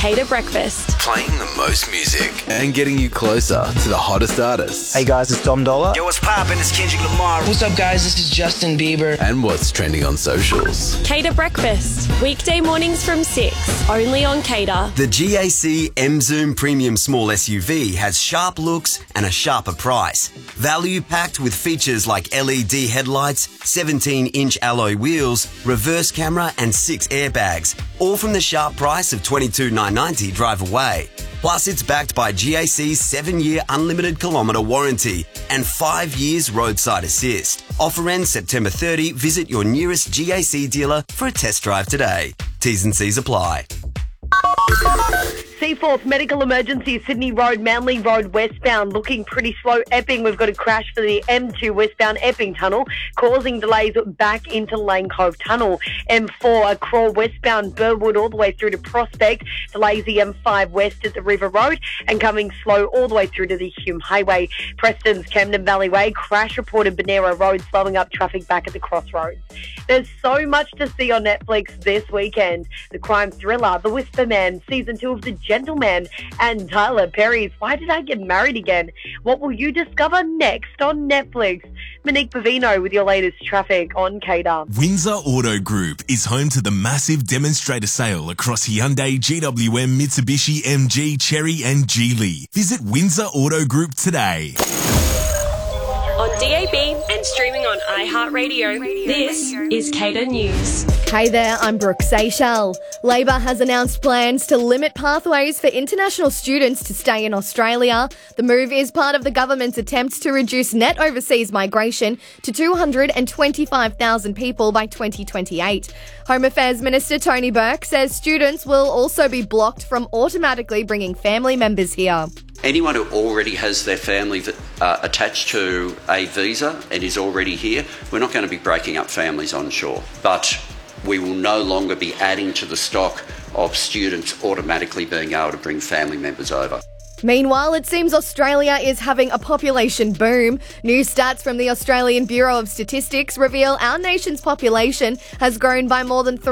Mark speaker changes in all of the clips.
Speaker 1: Cater Breakfast.
Speaker 2: Playing the most music and getting you closer to the hottest artists.
Speaker 3: Hey guys, it's Dom Dolla.
Speaker 4: Yo, what's poppin'? It's Kendrick Lamar.
Speaker 5: What's up guys, this is Justin Bieber.
Speaker 2: And what's trending on socials.
Speaker 1: Cater Breakfast. Weekday mornings from 6. Only on Cater.
Speaker 6: The GAC M-Zoom Premium Small SUV has sharp looks and a sharper price. Value packed with features like LED headlights, 17-inch alloy wheels, reverse camera and 6 airbags. All from the sharp price of $22,990 drive away. Plus, it's backed by GAC's 7-year unlimited kilometre warranty and 5 years roadside assist. Offer ends September 30. Visit your nearest GAC dealer for a test drive today. T's and C's apply.
Speaker 7: Seaforth medical emergency, Sydney Road, Manly Road westbound, looking pretty slow. Epping, we've got a crash for the M2 westbound Epping Tunnel, causing delays back into Lane Cove Tunnel. M4, a crawl westbound Burwood all the way through to Prospect, delays the M5 west at the River Road, and coming slow all the way through to the Hume Highway. Preston's Camden Valley Way, crash reported Bonero Road, slowing up traffic back at the crossroads. There's so much to see on Netflix this weekend. The crime thriller, The Whisper Man, Season 2 of The Gentleman, and Tyler Perry's Why Did I Get Married Again? What will you discover next on Netflix? Monique Bavino with your latest traffic on Cater.
Speaker 8: Windsor Auto Group is home to the massive demonstrator sale across Hyundai, GWM, Mitsubishi, MG, Chery and Geely. Visit Windsor Auto Group today.
Speaker 1: On DAB and streaming on iHeartRadio, this is Cater News.
Speaker 9: Hey there, I'm Brooke Seychelles. Labor has announced plans to limit pathways for international students to stay in Australia. The move is part of the government's attempts to reduce net overseas migration to 225,000 people by 2028. Home Affairs Minister Tony Burke says students will also be blocked from automatically bringing family members here.
Speaker 10: Anyone who already has their family attached to a visa and is already here, we're not going to be breaking up families on shore. But we will no longer be adding to the stock of students automatically being able to bring family members over.
Speaker 9: Meanwhile, it seems Australia is having a population boom. New stats from the Australian Bureau of Statistics reveal our nation's population has grown by more than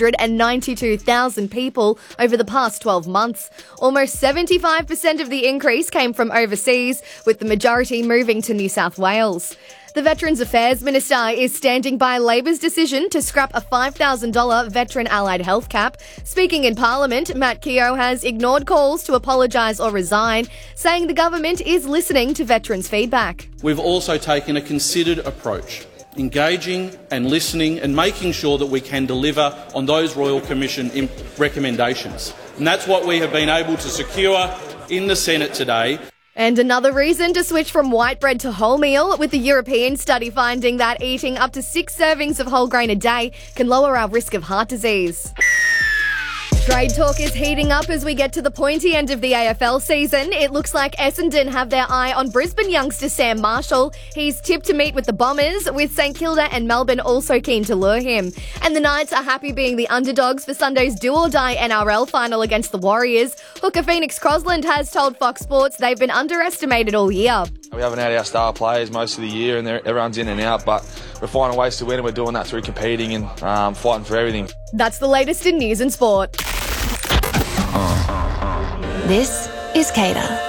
Speaker 9: 392,000 people over the past 12 months. Almost 75% of the increase came from overseas, with the majority moving to New South Wales. The Veterans Affairs Minister is standing by Labor's decision to scrap a $5,000 veteran allied health cap. Speaking in Parliament, Matt Keogh has ignored calls to apologise or resign, saying the government is listening to veterans' feedback.
Speaker 11: We've also taken a considered approach, engaging and listening and making sure that we can deliver on those Royal Commission recommendations. And that's what we have been able to secure in the Senate today.
Speaker 9: And another reason to switch from white bread to wholemeal, with the European study finding that eating up to 6 servings of whole grain a day can lower our risk of heart disease. Trade talk is heating up as we get to the pointy end of the AFL season. It looks like Essendon have their eye on Brisbane youngster Sam Marshall. He's tipped to meet with the Bombers, with St Kilda and Melbourne also keen to lure him. And the Knights are happy being the underdogs for Sunday's do-or-die NRL final against the Warriors. Hooker Phoenix Crosland has told Fox Sports they've been underestimated all year.
Speaker 12: We haven't had our star players most of the year and everyone's in and out, but we're finding ways to win and we're doing that through competing and fighting for everything.
Speaker 9: That's the latest in news and sport.
Speaker 13: This is Cater.